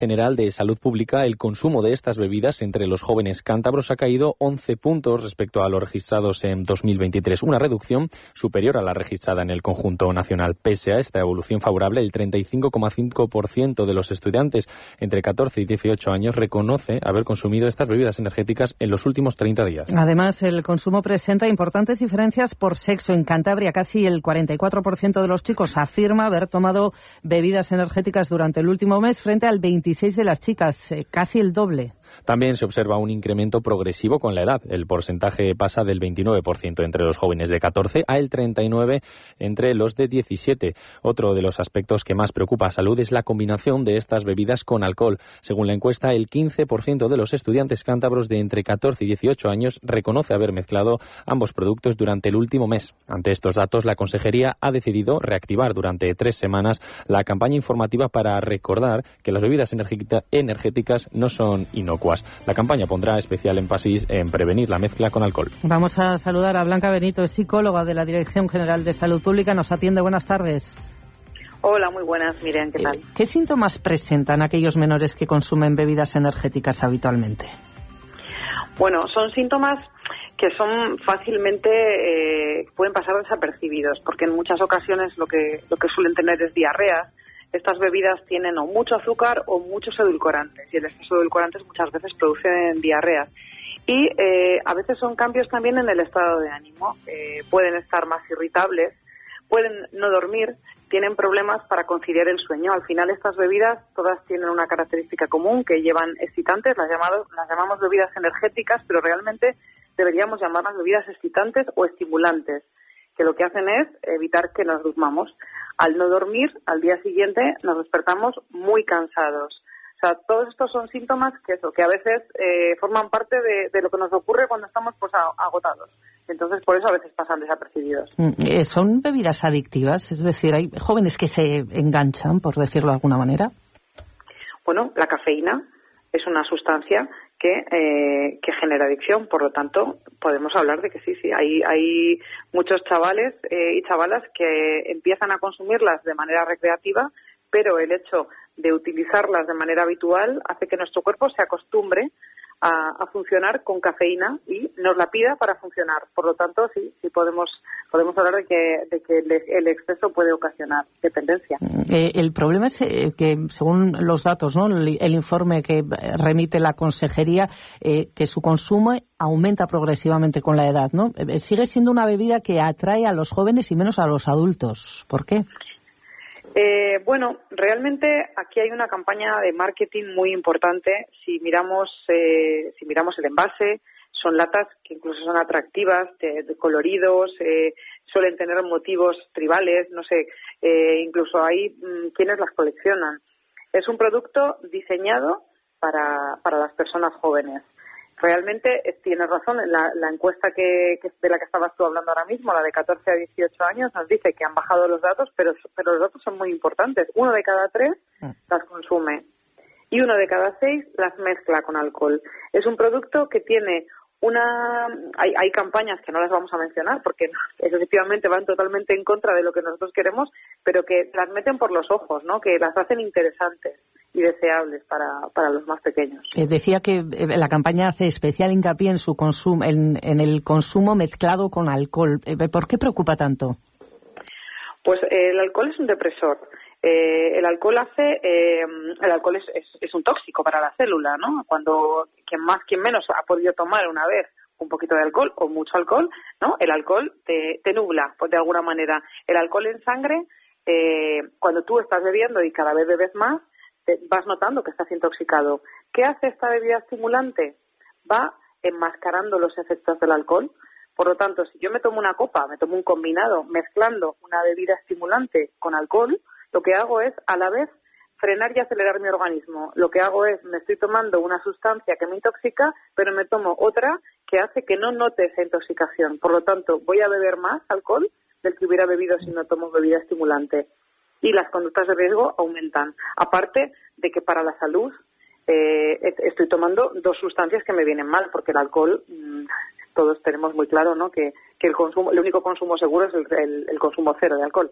General de Salud Pública, el consumo de estas bebidas entre los jóvenes cántabros ha caído 11 puntos respecto a los registrados en 2023, una reducción superior a la registrada en el conjunto nacional. Pese a esta evolución favorable, el 35,5% de los estudiantes entre 14 y 18 años reconoce haber consumido estas bebidas energéticas en los últimos 30 días. Además, el consumo presenta importantes diferencias por sexo. En Cantabria, casi el 44% de los chicos afirma haber tomado bebidas energéticas durante el último mes, frente al 26% de las chicas, casi el doble. También se observa un incremento progresivo con la edad. El porcentaje pasa del 29% entre los jóvenes de 14 al 39% entre los de 17. Otro de los aspectos que más preocupa a Salud es la combinación de estas bebidas con alcohol. Según la encuesta, el 15% de los estudiantes cántabros de entre 14 y 18 años reconoce haber mezclado ambos productos durante el último mes. Ante estos datos, la Consejería ha decidido reactivar durante 3 semanas la campaña informativa para recordar que las bebidas energéticas no son inocuas. La campaña pondrá especial énfasis en prevenir la mezcla con alcohol. Vamos a saludar a Blanca Benito, es psicóloga de la Dirección General de Salud Pública. Nos atiende. Buenas tardes. Hola, muy buenas. Miriam, ¿qué tal? ¿Qué síntomas presentan aquellos menores que consumen bebidas energéticas habitualmente? Bueno, son síntomas que son fácilmente, pueden pasar desapercibidos, porque en muchas ocasiones lo que suelen tener es diarrea. Estas bebidas tienen o mucho azúcar o muchos edulcorantes, y el exceso de edulcorantes muchas veces producen diarreas. Y a veces son cambios también en el estado de ánimo. Pueden estar más irritables, pueden no dormir, tienen problemas para conciliar el sueño. Al final estas bebidas todas tienen una característica común, que llevan excitantes, las llamamos bebidas energéticas, pero realmente deberíamos llamarlas bebidas excitantes o estimulantes, que lo que hacen es evitar que nos durmamos. Al no dormir, al día siguiente nos despertamos muy cansados. O sea, todos estos son síntomas que a veces forman parte de lo que nos ocurre cuando estamos agotados. Entonces, por eso a veces pasan desapercibidos. ¿Son bebidas adictivas? Es decir, ¿hay jóvenes que se enganchan, por decirlo de alguna manera? Bueno, la cafeína es una sustancia que genera adicción, por lo tanto podemos hablar de que sí, hay muchos chavales y chavalas que empiezan a consumirlas de manera recreativa, pero el hecho de utilizarlas de manera habitual hace que nuestro cuerpo se acostumbre a funcionar con cafeína y nos la pida para funcionar. Por lo tanto, sí podemos hablar de que el exceso puede ocasionar dependencia. El problema es que, según los datos, ¿no?, el informe que remite la Consejería, que su consumo aumenta progresivamente con la edad, ¿no? Sigue siendo una bebida que atrae a los jóvenes y menos a los adultos. ¿Por qué? Bueno, realmente aquí hay una campaña de marketing muy importante. Si miramos el envase, son latas que incluso son atractivas, de coloridos, suelen tener motivos tribales, no sé, incluso hay quienes las coleccionan. Es un producto diseñado para las personas jóvenes. Realmente tienes razón, en la encuesta de la que estabas tú hablando ahora mismo, la de 14 a 18 años, nos dice que han bajado los datos, pero los datos son muy importantes. 1 de cada 3 las consume y 1 de cada 6 las mezcla con alcohol. Es un producto que tiene hay campañas que no las vamos a mencionar porque efectivamente van totalmente en contra de lo que nosotros queremos, pero que las meten por los ojos, ¿no?, que las hacen interesantes y deseables para los más pequeños. Decía que la campaña hace especial hincapié en su consumo, en el consumo mezclado con alcohol. ¿Por qué preocupa tanto? Pues el alcohol es un depresor. El alcohol es un tóxico para la célula, ¿no? Cuando quien más, quien menos ha podido tomar una vez un poquito de alcohol o mucho alcohol, ¿no? El alcohol te nubla, pues de alguna manera. El alcohol en sangre, cuando tú estás bebiendo y cada vez bebes más, vas notando que estás intoxicado. ¿Qué hace esta bebida estimulante? Va enmascarando los efectos del alcohol. Por lo tanto, si yo me tomo una copa, me tomo un combinado mezclando una bebida estimulante con alcohol, lo que hago es, a la vez, frenar y acelerar mi organismo. Lo que hago es, me estoy tomando una sustancia que me intoxica, pero me tomo otra que hace que no note esa intoxicación. Por lo tanto, voy a beber más alcohol del que hubiera bebido si no tomo bebida estimulante. Y las conductas de riesgo aumentan. Aparte de que para la salud estoy tomando 2 sustancias que me vienen mal, porque el alcohol, todos tenemos muy claro, ¿no?, que el único consumo seguro es el consumo cero de alcohol.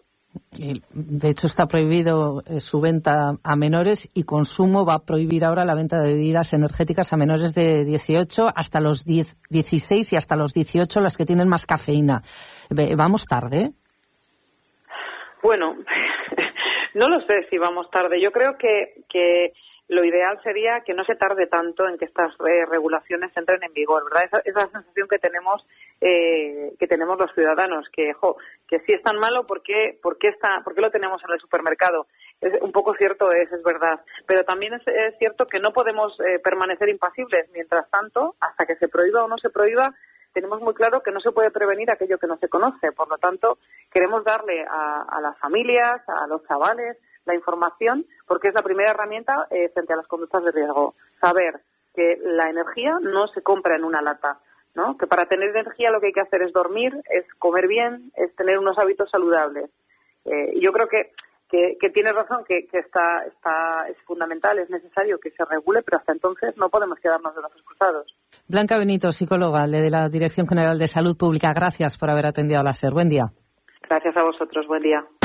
De hecho, está prohibido su venta a menores, y Consumo va a prohibir ahora la venta de bebidas energéticas a menores de 18 hasta los 16 y hasta los 18, las que tienen más cafeína. ¿Vamos tarde? Bueno, no lo sé si vamos tarde. Yo creo que lo ideal sería que no se tarde tanto en que estas regulaciones entren en vigor, ¿verdad? Esa es la sensación que tenemos los ciudadanos, que si es tan malo, ¿por qué lo tenemos en el supermercado? Un poco cierto es verdad, pero también es cierto que no podemos permanecer impasibles. Mientras tanto, hasta que se prohíba o no se prohíba, tenemos muy claro que no se puede prevenir aquello que no se conoce. Por lo tanto, queremos darle a las familias, a los chavales, la información, porque es la primera herramienta frente a las conductas de riesgo. Saber que la energía no se compra en una lata, ¿no? Que para tener energía lo que hay que hacer es dormir, es comer bien, es tener unos hábitos saludables. Y yo creo que tiene razón, que es fundamental, es necesario que se regule, pero hasta entonces no podemos quedarnos de brazos cruzados. Blanca Benito, psicóloga de la Dirección General de Salud Pública, gracias por haber atendido a la SER. Buen día. Gracias a vosotros, buen día.